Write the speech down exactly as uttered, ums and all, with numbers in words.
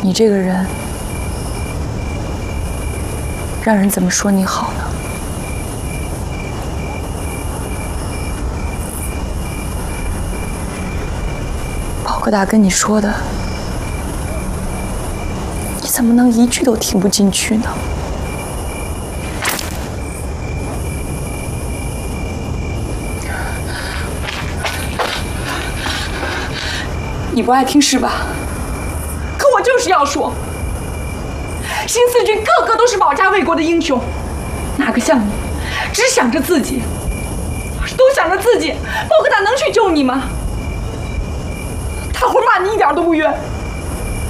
你这个人，让人怎么说你好呢？包哥大跟你说的，你怎么能一句都听不进去呢？你不爱听是吧？可我就是要说，新四军个个都是保家卫国的英雄，哪个像你，只想着自己？要是都想着自己，包哥大能去救你吗？大伙骂你一点都不冤。